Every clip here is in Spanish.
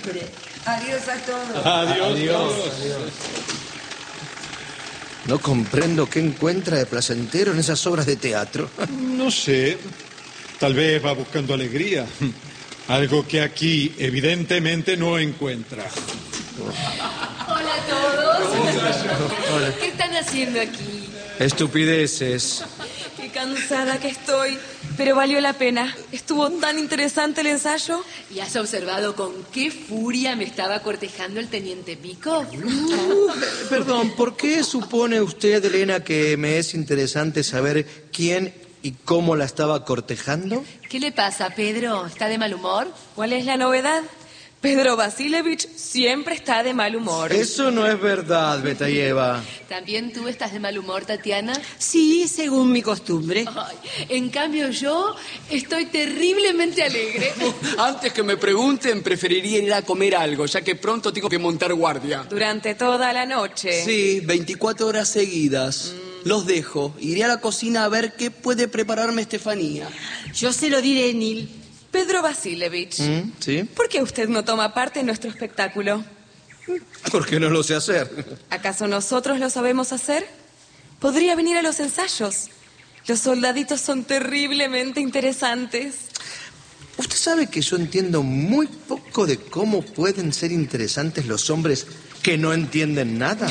siempre. Adiós a todos. Adiós. No comprendo qué encuentra de placentero en esas obras de teatro. No sé. Tal vez va buscando alegría. Algo que aquí evidentemente no encuentra. Hola a todos. ¿Qué están haciendo aquí? Estupideces. Qué cansada que estoy, pero valió la pena. Estuvo tan interesante el ensayo. ¿Y has observado con qué furia me estaba cortejando el teniente Pico? Perdón, ¿por qué supone usted, Elena, que me es interesante saber quién y cómo la estaba cortejando? ¿Qué le pasa, Pedro? ¿Está de mal humor? ¿Cuál es la novedad? Pedro Vasilevich siempre está de mal humor. Eso no es verdad, Betayeva. ¿También tú estás de mal humor, Tatiana? Sí, según mi costumbre. Ay, en cambio yo estoy terriblemente alegre. Antes que me pregunten, preferiría ir a comer algo, ya que pronto tengo que montar guardia. Durante toda la noche. Sí, 24 horas seguidas. Los dejo. Iré a la cocina a ver qué puede prepararme Estefanía. Yo se lo diré, Nil. Pedro Vasilevich, ¿Sí? ¿por qué usted no toma parte en nuestro espectáculo? Porque no lo sé hacer. ¿Acaso nosotros lo sabemos hacer? Podría venir a los ensayos. Los soldaditos son terriblemente interesantes. Usted sabe que yo entiendo muy poco de cómo pueden ser interesantes los hombres que no entienden nada.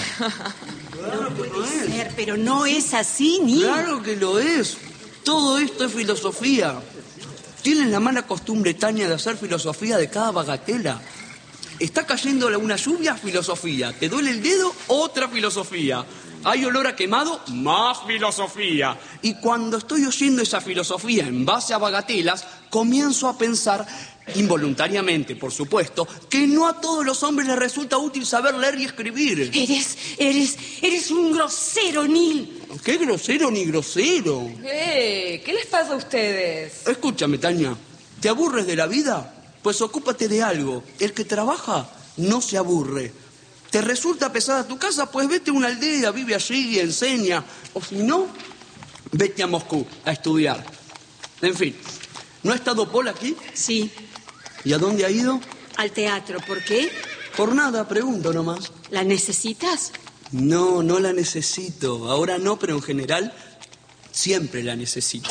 No puede ser, pero no es así, Nil. Claro que lo es. Todo esto es filosofía. Tienen la mala costumbre, Tania, de hacer filosofía de cada bagatela. Está cayendo una lluvia, filosofía. ¿Te duele el dedo? Otra filosofía. Hay olor a quemado, más filosofía. Y cuando estoy oyendo esa filosofía en base a bagatelas, comienzo a pensar, involuntariamente, por supuesto, que no a todos los hombres les resulta útil saber leer y escribir. Eres un grosero, Nil. ¿Qué grosero ni grosero? ¿Qué les pasa a ustedes? Escúchame, Tania, ¿te aburres de la vida? Pues ocúpate de algo. El que trabaja no se aburre. ¿Te resulta pesada tu casa? Pues vete a una aldea, vive allí y enseña. O si no, vete a Moscú a estudiar. En fin, ¿no ha estado Paul aquí? Sí, ¿Y a dónde ha ido? al teatro. ¿Por qué? Por nada, pregunto nomás. ¿La necesitas? No, no la necesito. Ahora no, pero en general siempre la necesito.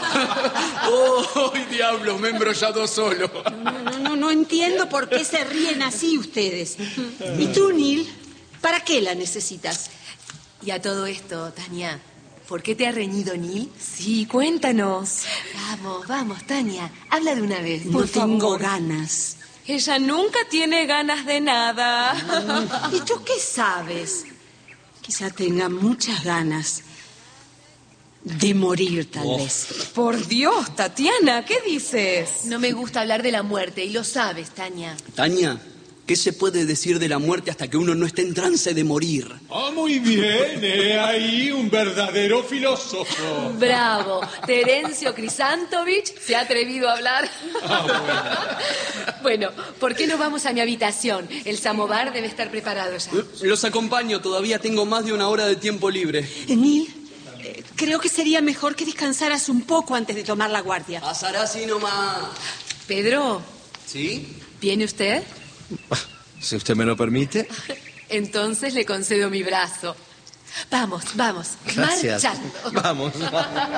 ¡Oh, diablos! Me he embrollado solo. No entiendo por qué se ríen así ustedes. ¿Y tú, Nil? ¿Para qué la necesitas? Y a todo esto, Tania, ¿por qué te ha reñido Nil? Sí, cuéntanos. Vamos, Tania, habla de una vez. No tengo ganas. Ella nunca tiene ganas de nada. ¿Y tú qué sabes? Quizá tenga muchas ganas de morir, tal vez. Por Dios, Tatiana, ¿qué dices? No me gusta hablar de la muerte, y lo sabes, Tania. Tania, ¿qué se puede decir de la muerte hasta que uno no esté en trance de morir? Muy bien, ahí un verdadero filósofo. Bravo, Terencio Crisantovich se ha atrevido a hablar. Bueno, ¿por qué no vamos a mi habitación? El samovar debe estar preparado ya. Los acompaño, todavía tengo más de una hora de tiempo libre. Nil, creo que sería mejor que descansaras un poco antes de tomar la guardia. Pasará así nomás. Pedro, ¿Sí? ¿viene usted? Si usted me lo permite. Entonces le concedo mi brazo. Vamos, Gracias. marchando. Vamos.